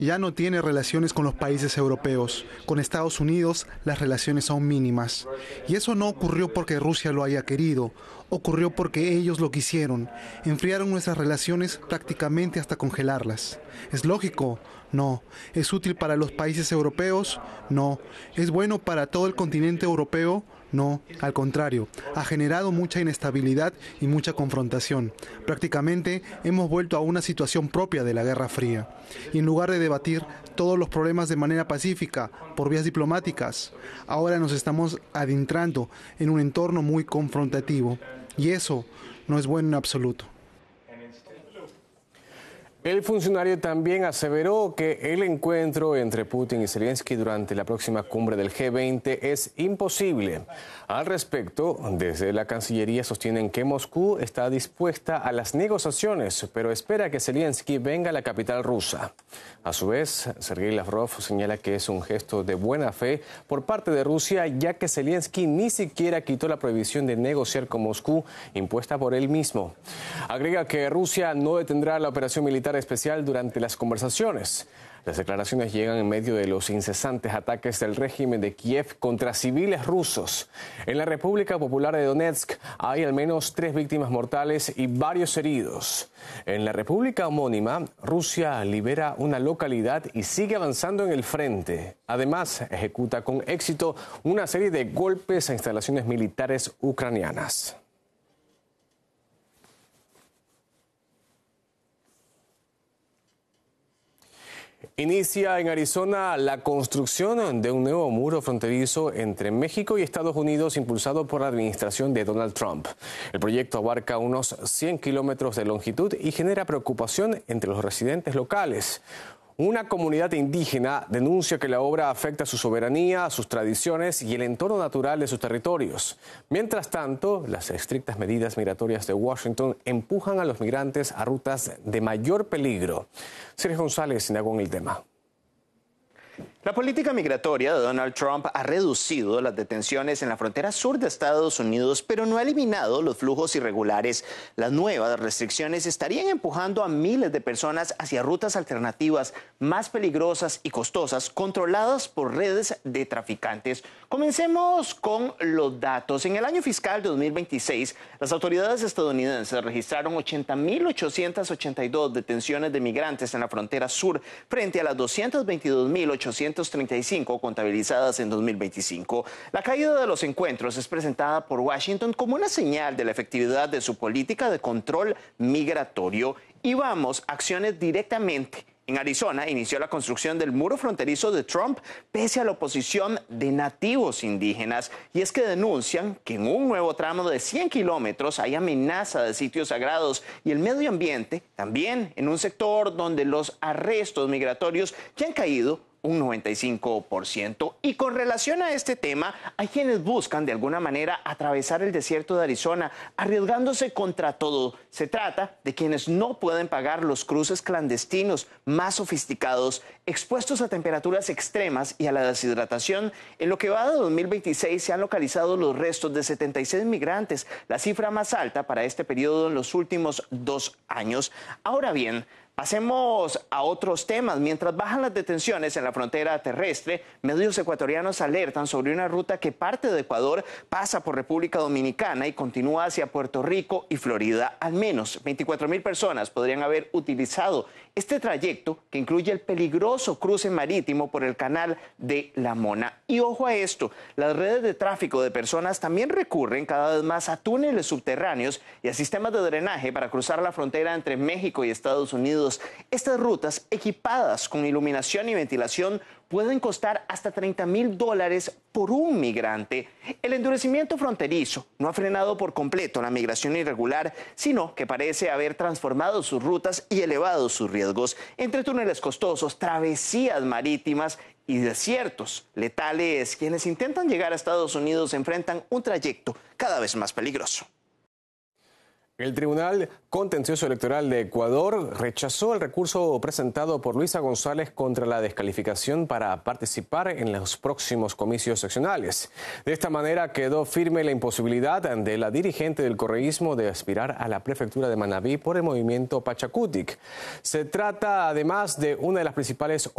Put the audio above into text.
Ya no tiene relaciones con los países europeos. Con Estados Unidos las relaciones son mínimas. Y eso no ocurrió porque Rusia lo haya querido, ocurrió porque ellos lo quisieron. Enfriaron nuestras relaciones prácticamente hasta congelarlas. ¿Es lógico? No. ¿Es útil para los países europeos? No. ¿Es bueno para todo el continente europeo? No, al contrario, ha generado mucha inestabilidad y mucha confrontación. Prácticamente hemos vuelto a una situación propia de la Guerra Fría. Y en lugar de debatir todos los problemas de manera pacífica, por vías diplomáticas, ahora nos estamos adentrando en un entorno muy confrontativo. Y eso no es bueno en absoluto. El funcionario también aseveró que el encuentro entre Putin y Zelensky durante la próxima cumbre del G20 es imposible. Al respecto, desde la Cancillería sostienen que Moscú está dispuesta a las negociaciones, pero espera que Zelensky venga a la capital rusa. A su vez, Sergei Lavrov señala que es un gesto de buena fe por parte de Rusia, ya que Zelensky ni siquiera quitó la prohibición de negociar con Moscú impuesta por él mismo. Agrega que Rusia no detendrá la operación militar especial durante las conversaciones. Las declaraciones llegan en medio de los incesantes ataques del régimen de Kiev contra civiles rusos. En la República Popular de Donetsk hay al menos 3 víctimas mortales y varios heridos. En la república homónima, Rusia libera una localidad y sigue avanzando en el frente. Además, ejecuta con éxito una serie de golpes a instalaciones militares ucranianas. Inicia en Arizona la construcción de un nuevo muro fronterizo entre México y Estados Unidos impulsado por la administración de Donald Trump. El proyecto abarca unos 100 kilómetros de longitud y genera preocupación entre los residentes locales. Una comunidad indígena denuncia que la obra afecta su soberanía, sus tradiciones y el entorno natural de sus territorios. Mientras tanto, las estrictas medidas migratorias de Washington empujan a los migrantes a rutas de mayor peligro. Sergio González indagó en el tema. La política migratoria de Donald Trump ha reducido las detenciones en la frontera sur de Estados Unidos, pero no ha eliminado los flujos irregulares. Las nuevas restricciones estarían empujando a miles de personas hacia rutas alternativas más peligrosas y costosas, controladas por redes de traficantes. Comencemos con los datos. En el año fiscal de 2026, las autoridades estadounidenses registraron 80.882 detenciones de migrantes en la frontera sur, frente a las 222.835 contabilizadas en 2025. La caída de los encuentros es presentada por Washington como una señal de la efectividad de su política de control migratorio. Y vamos a acciones directamente. En Arizona inició la construcción del muro fronterizo de Trump pese a la oposición de nativos indígenas. Y es que denuncian que en un nuevo tramo de 100 kilómetros hay amenaza de sitios sagrados y el medio ambiente, también en un sector donde los arrestos migratorios ya han caído un 95%. Y con relación a este tema, hay quienes buscan de alguna manera atravesar el desierto de Arizona, arriesgándose contra todo. Se trata de quienes no pueden pagar los cruces clandestinos más sofisticados, expuestos a temperaturas extremas y a la deshidratación. En lo que va de 2026 se han localizado los restos de 76 migrantes, la cifra más alta para este periodo en los últimos 2 años. Ahora bien, pasemos a otros temas. Mientras bajan las detenciones en la frontera terrestre, medios ecuatorianos alertan sobre una ruta que parte de Ecuador, pasa por República Dominicana y continúa hacia Puerto Rico y Florida. Al menos 24.000 personas podrían haber utilizado este trayecto, que incluye el peligroso cruce marítimo por el canal de La Mona. Y ojo a esto, las redes de tráfico de personas también recurren cada vez más a túneles subterráneos y a sistemas de drenaje para cruzar la frontera entre México y Estados Unidos. Estas rutas, equipadas con iluminación y ventilación, pueden costar hasta $30.000 por un migrante. El endurecimiento fronterizo no ha frenado por completo la migración irregular, sino que parece haber transformado sus rutas y elevado sus riesgos. Entre túneles costosos, travesías marítimas y desiertos letales, quienes intentan llegar a Estados Unidos enfrentan un trayecto cada vez más peligroso. El Tribunal Contencioso Electoral de Ecuador rechazó el recurso presentado por Luisa González contra la descalificación para participar en los próximos comicios seccionales. De esta manera quedó firme la imposibilidad de la dirigente del correísmo de aspirar a la prefectura de Manabí por el movimiento Pachakutik. Se trata además de una de las principales